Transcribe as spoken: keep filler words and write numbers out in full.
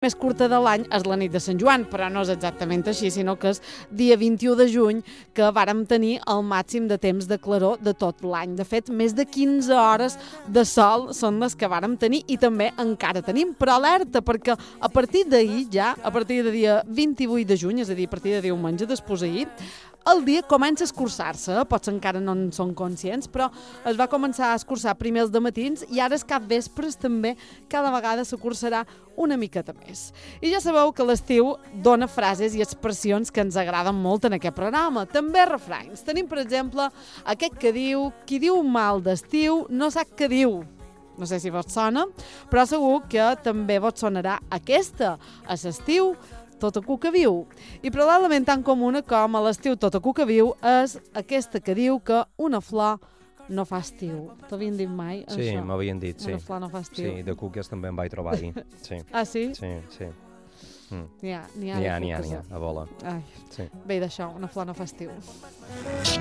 més curta de l'any és la nit de Sant Joan, però no és exactament així, sinó que és dia vint-i-u de juny que vàrem tenir el màxim de temps de claror de tot l'any. De fet, més de quinze hores de sol són les que vàrem tenir i també encara tenim, però alerta, perquè a partir d'ahir ja, a partir de dia vint-i-vuit de juny, és a dir, a partir de diumenge d'ahir, el dia comença a escurçar-se, potser encara no en són conscients, però es va començar a escurçar primer els dematins i ara els capvespres també cada vegada s'acurçarà una miqueta més. I ja sabeu que l'estiu dona frases i expressions que ens agraden molt en aquest programa, també refranys. Tenim, per exemple, aquest que diu: qui diu mal d'estiu no sap què diu. No sé si vos sona, però segur que també vos sonarà aquesta: a l'estiu tota cuca viu. I probablement tan comuna com a l'estiu tota cuca viu és aquesta que diu que una flor no fa estiu. T'havien dit mai, sí, això? Sí, m'havien dit, sí. Una flor no fa estiu. Sí, de cuques també em vaig trobar ahir. Sí. Ah, sí? Sí, sí. Mm. N'hi ha, n'hi ha, N'hi ha, de n'hi ha, cuques, n'hi ha, a bola. Ai, Sí. bé d'això, una flor no fa estiu.